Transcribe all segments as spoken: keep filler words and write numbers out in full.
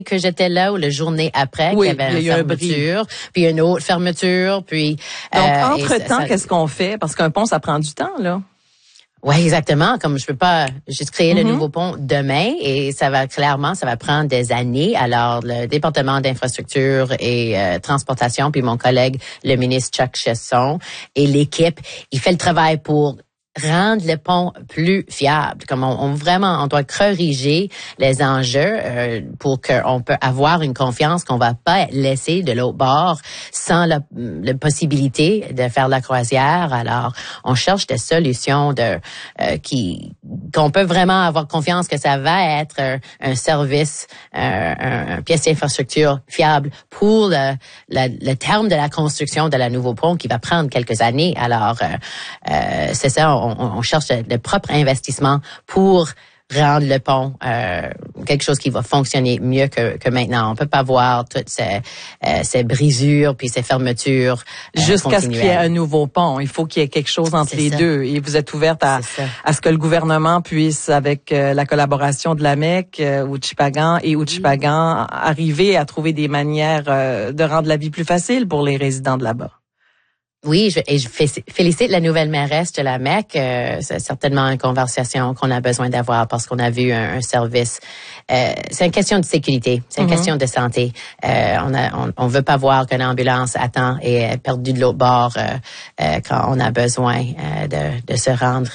que j'étais là ou la journée après oui, qu'il y avait il y a une fermeture, puis une autre fermeture, puis... Donc, euh, entre-temps, qu'est-ce qu'on fait? Parce qu'un pont, ça prend du temps, là. Oui, exactement. Comme je peux pas juste créer mm-hmm. le nouveau pont demain et ça va clairement, ça va prendre des années. Alors, le département d'infrastructure et euh, transportation, puis mon collègue, le ministre Chuck Chesson et l'équipe, il fait le travail pour rendre le pont plus fiable. Comme on, on vraiment, on doit corriger les enjeux euh, pour qu'on peut avoir une confiance qu'on va pas laisser de l'autre bord sans la, la possibilité de faire la croisière. Alors, on cherche des solutions de euh, qui qu'on peut vraiment avoir confiance que ça va être un, un service, un, un, un pièce d'infrastructure fiable pour le, le, le terme de la construction de la nouveau pont qui va prendre quelques années. Alors, euh, euh, c'est ça. On, on cherche le propre investissement pour rendre le pont euh, quelque chose qui va fonctionner mieux que, que maintenant. On peut pas voir toutes ces, euh, ces brisures puis ces fermetures euh, jusqu'à ce qu'il y ait un nouveau pont. Il faut qu'il y ait quelque chose entre les deux. Et vous êtes ouverte à, à ce que le gouvernement puisse, avec euh, la collaboration de la M E C, euh, Ouchipagan et Ouchipagan, arriver à trouver des manières euh, de rendre la vie plus facile pour les résidents de là-bas. Oui, je, et je félicite la nouvelle mairesse de la M E C. Euh, c'est certainement une conversation qu'on a besoin d'avoir parce qu'on a vu un, un service. Euh, c'est une question de sécurité, c'est une mm-hmm. question de santé. Euh, on a, on, on veut pas voir qu'une ambulance attend et est perdue de l'autre bord euh, euh, quand on a besoin euh, de, de se rendre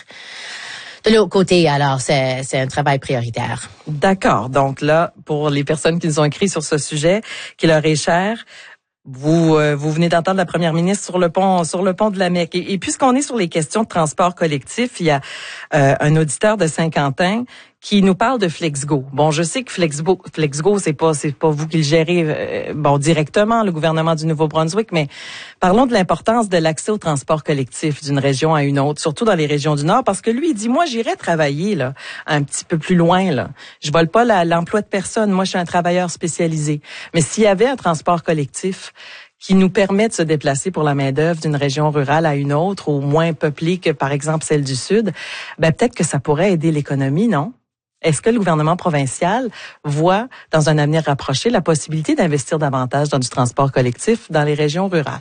de l'autre côté. Alors, c'est, c'est un travail prioritaire. D'accord. Donc là, pour les personnes qui nous ont écrit sur ce sujet, qui leur est cher, Vous euh, vous venez d'entendre la première ministre sur le pont sur le pont de la M E C. Et, et puisqu'on est sur les questions de transport collectif, il y a euh, un auditeur de Saint-Quentin qui nous parle de FlexGo. Bon, je sais que FlexGo, FlexGo, c'est pas c'est pas vous qui le gérez euh, bon directement, le gouvernement du Nouveau-Brunswick, mais parlons de l'importance de l'accès au transport collectif d'une région à une autre, surtout dans les régions du Nord, parce que lui il dit moi j'irai travailler là un petit peu plus loin là. Je vole pas la, l'emploi de personne, moi je suis un travailleur spécialisé. Mais s'il y avait un transport collectif qui nous permet de se déplacer pour la main-d'œuvre d'une région rurale à une autre, ou moins peuplée que par exemple celle du Sud, ben peut-être que ça pourrait aider l'économie, non? Est-ce que le gouvernement provincial voit, dans un avenir rapproché, la possibilité d'investir davantage dans du transport collectif dans les régions rurales?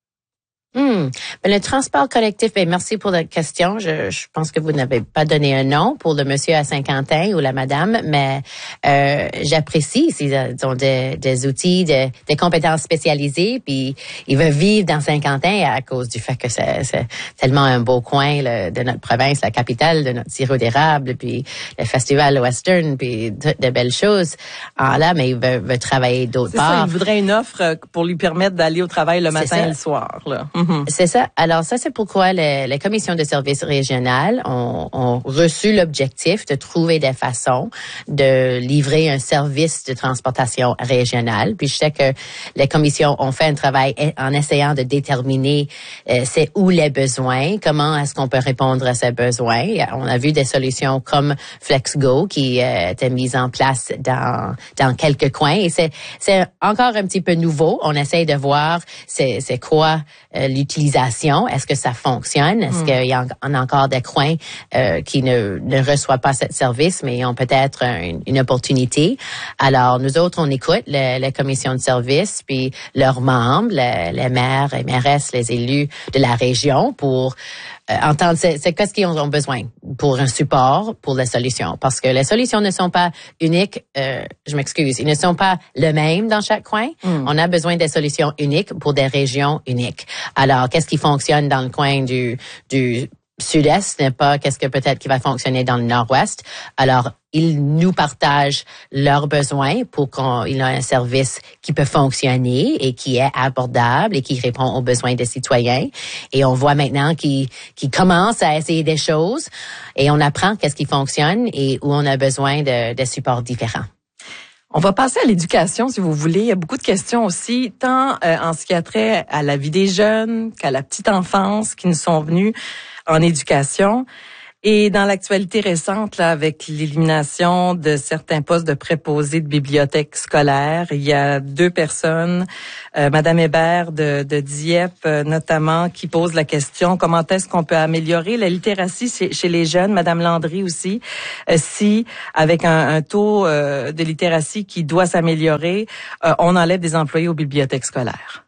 Hmm. Ben, le transport collectif, ben, merci pour la question. Je, je pense que vous n'avez pas donné un nom pour le monsieur à Saint-Quentin ou la madame, mais euh, j'apprécie s'ils ont des, des outils, des, des compétences spécialisées, puis ils veulent vivre dans Saint-Quentin à cause du fait que c'est, c'est tellement un beau coin là, de notre province, la capitale de notre sirop d'érable, puis le festival western, puis toutes de belles choses. Ah là, mais ils veulent, veulent travailler d'autre c'est part. Ça, ils voudraient une offre pour lui permettre d'aller au travail le matin et le soir, là. Mm-hmm. C'est ça. Alors ça, c'est pourquoi les, les commissions de services régionales ont, ont reçu l'objectif de trouver des façons de livrer un service de transportation régionale. Puis je sais que les commissions ont fait un travail en essayant de déterminer euh, c'est où les besoins, comment est-ce qu'on peut répondre à ces besoins. On a vu des solutions comme FlexGo qui euh, étaient mises en place dans dans quelques coins. Et c'est c'est encore un petit peu nouveau. On essaye de voir c'est c'est quoi euh, l'utilisation. Est-ce que ça fonctionne? Est-ce mm. qu'il y a en, encore des coins euh, qui ne, ne reçoivent pas ce service, mais ont peut-être une, une opportunité? Alors, nous autres, on écoute les, les commissions de service, puis leurs membres, les, les maires et mairesses, les élus de la région pour euh, entendre c'est, c'est qu'est-ce qu'ils ont besoin pour un support pour les solutions. Parce que les solutions ne sont pas uniques, euh, je m'excuse, ils ne sont pas le même dans chaque coin. Mm. On a besoin des solutions uniques pour des régions uniques. Alors, qu'est-ce qui fonctionne dans le coin du, du sud-est n'est pas qu'est-ce que peut-être qui va fonctionner dans le nord-ouest. Alors, ils nous partagent leurs besoins pour qu'ils aient un service qui peut fonctionner et qui est abordable et qui répond aux besoins des citoyens. Et on voit maintenant qu'ils, qu'ils commencent à essayer des choses et on apprend qu'est-ce qui fonctionne et où on a besoin de, de supports différents. On va passer à l'éducation, si vous voulez. Il y a beaucoup de questions aussi, tant euh, en ce qui a trait à la vie des jeunes qu'à la petite enfance qui nous sont venus en éducation. Et dans l'actualité récente, là, avec l'élimination de certains postes de préposés de bibliothèques scolaires, il y a deux personnes, euh, Madame Hébert de, de Dieppe euh, notamment, qui posent la question comment est-ce qu'on peut améliorer la littératie chez, chez les jeunes, Madame Landry aussi, euh, si avec un, un taux euh, de littératie qui doit s'améliorer, euh, on enlève des employés aux bibliothèques scolaires.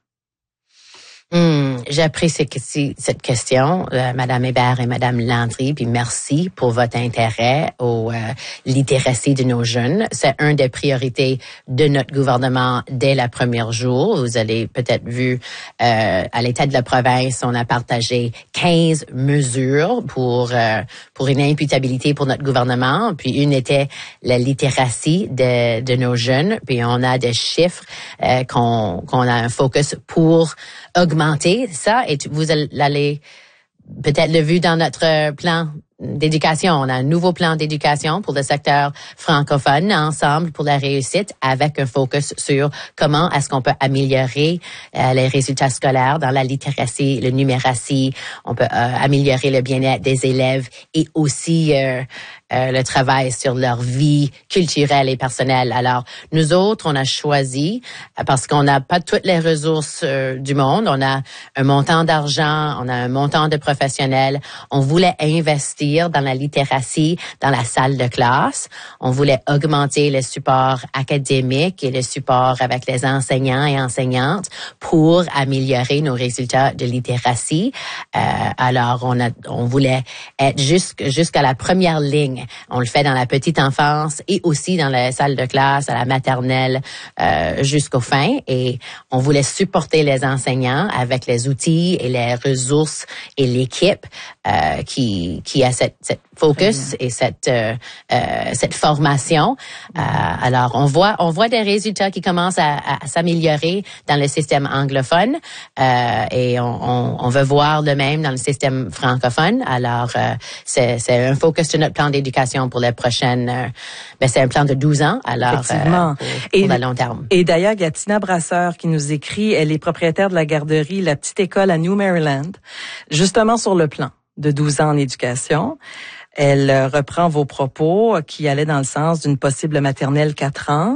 Hum, j'apprécie cette question, euh, Madame Hébert et Madame Landry, puis merci pour votre intérêt aux euh, littératie de nos jeunes. C'est une des priorités de notre gouvernement dès le premier jour. Vous avez peut-être vu euh, à l'État de la province, on a partagé quinze mesures pour euh, pour une imputabilité pour notre gouvernement. Puis une était la littératie de de nos jeunes. Puis on a des chiffres euh, qu'on qu'on a un focus pour augmenter ça, et vous allez peut-être le vu dans notre plan d'éducation. On a un nouveau plan d'éducation pour le secteur francophone, ensemble pour la réussite, avec un focus sur comment est-ce qu'on peut améliorer euh, les résultats scolaires dans la littératie, le numératie. On peut euh, améliorer le bien-être des élèves et aussi euh, euh, le travail sur leur vie culturelle et personnelle. Alors, nous autres, on a choisi, parce qu'on n'a pas toutes les ressources euh, du monde, on a un montant d'argent, on a un montant de professionnels, on voulait investir dans la littératie, dans la salle de classe. On voulait augmenter le support académique et le support avec les enseignants et enseignantes pour améliorer nos résultats de littératie. Euh, alors, on a, on voulait être jusqu', jusqu'à la première ligne. On le fait dans la petite enfance et aussi dans la salle de classe, à la maternelle, euh, jusqu'au fin. Et on voulait supporter les enseignants avec les outils et les ressources et l'équipe euh, qui, qui a cette, cette focus et cette euh, euh, cette formation. Euh, alors on voit on voit des résultats qui commencent à, à s'améliorer dans le système anglophone euh, et on, on, on veut voir le même dans le système francophone. Alors euh, c'est c'est un focus de notre plan d'éducation pour les prochaines. Euh, ben c'est un plan de douze ans. Alors effectivement. Euh, pour, pour et, le long terme. Et d'ailleurs, il y a Tina Brasseur qui nous écrit. Elle est propriétaire de la garderie La Petite École à New Maryland, justement sur le plan de douze ans en éducation. Elle reprend vos propos qui allaient dans le sens d'une possible maternelle quatre ans.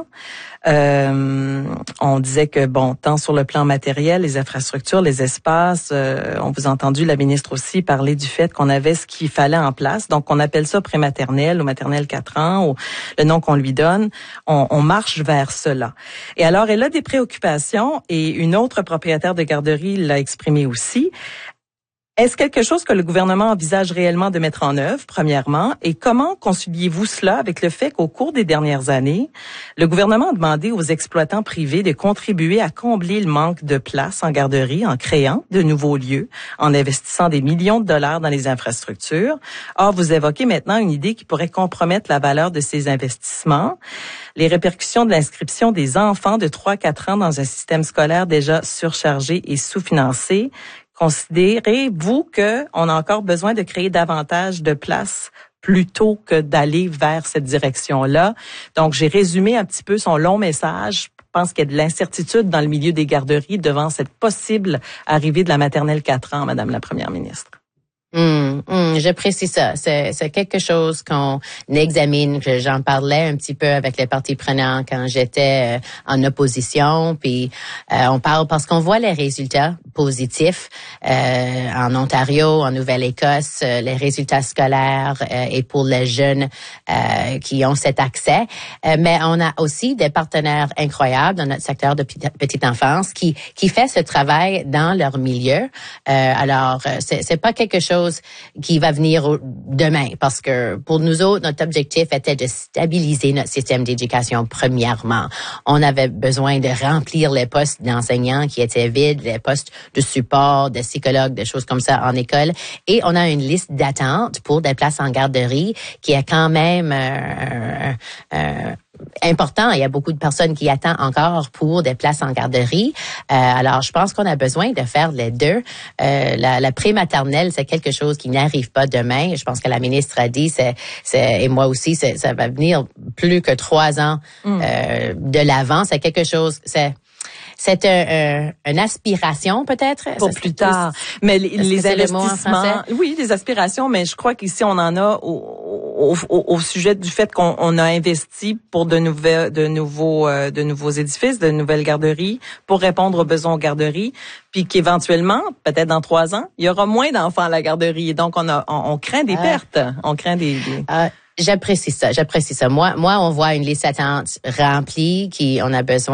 Euh, on disait que, bon, tant sur le plan matériel, les infrastructures, les espaces, euh, on vous a entendu la ministre aussi parler du fait qu'on avait ce qu'il fallait en place. Donc, on appelle ça prématernelle ou maternelle quatre ans, ou le nom qu'on lui donne. On, on marche vers cela. Et alors, elle a des préoccupations, et une autre propriétaire de garderie l'a exprimé aussi. Est-ce quelque chose que le gouvernement envisage réellement de mettre en œuvre, premièrement? Et comment conciliez-vous cela avec le fait qu'au cours des dernières années, le gouvernement a demandé aux exploitants privés de contribuer à combler le manque de places en garderie en créant de nouveaux lieux, en investissant des millions de dollars dans les infrastructures? Or, vous évoquez maintenant une idée qui pourrait compromettre la valeur de ces investissements. Les répercussions de l'inscription des enfants de trois à quatre ans dans un système scolaire déjà surchargé et sous-financé. Considérez-vous qu'on a encore besoin de créer davantage de places plutôt que d'aller vers cette direction-là? Donc, j'ai résumé un petit peu son long message. Je pense qu'il y a de l'incertitude dans le milieu des garderies devant cette possible arrivée de la maternelle quatre ans, Madame la Première ministre. Hum, hum, je précise ça. C'est, c'est quelque chose qu'on examine, que j'en parlais un petit peu avec les partis prenants quand j'étais euh, en opposition. Puis euh, on parle parce qu'on voit les résultats positifs euh, en Ontario, en Nouvelle-Écosse, euh, les résultats scolaires euh, et pour les jeunes euh, qui ont cet accès. Euh, mais on a aussi des partenaires incroyables dans notre secteur de petite enfance qui qui fait ce travail dans leur milieu. Euh, alors c'est, c'est pas quelque chose qui va venir demain, parce que pour nous autres, notre objectif était de stabiliser notre système d'éducation premièrement. On avait besoin de remplir les postes d'enseignants qui étaient vides, les postes de support, de psychologues, des choses comme ça en école. Et on a une liste d'attente pour des places en garderie qui est quand même euh, euh, important. Il y a beaucoup de personnes qui attendent encore pour des places en garderie. Euh, alors, je pense qu'on a besoin de faire les deux. Euh, la, la prématernelle, c'est quelque chose qui n'arrive pas demain. Je pense que la ministre a dit, c'est, c'est et moi aussi, c'est, ça va venir plus que trois ans mm. euh, de l'avant. C'est quelque chose, c'est c'est un, un, une aspiration peut-être pour ça, plus tard. Mais les, les investissements, le oui, les aspirations, mais je crois qu'ici on en a au, au, au, au sujet du fait qu'on on a investi pour de nouvelles, de nouveaux, euh, de nouveaux édifices, de nouvelles garderies, pour répondre aux besoins aux garderies, puis qu'éventuellement, peut-être dans trois ans, il y aura moins d'enfants à la garderie, et donc on a, on, on craint des ah. pertes, on craint des. des... Ah. J'apprécie ça, j'apprécie ça. Moi, moi, on voit une liste d'attente remplie, qui on a besoin